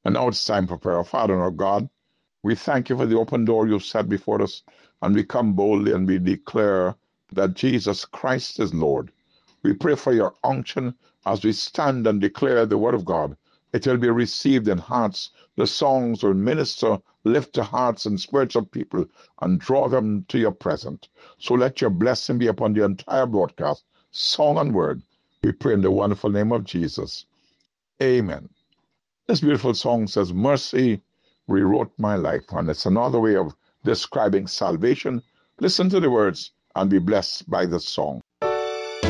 And now it's time for prayer. Father, our God, we thank you for the open door you've set before us, and we come boldly and we declare that Jesus Christ is Lord. We pray for your unction as we stand and declare the word of God. It will be received in hearts. The songs will minister, lift the hearts and spirits of people, and draw them to your presence. So let your blessing be upon the entire broadcast, song and word. We pray in the wonderful name of Jesus. Amen. This beautiful song says, Mercy rewrote my life. And it's another way of describing salvation. Listen to the words and be blessed by the song.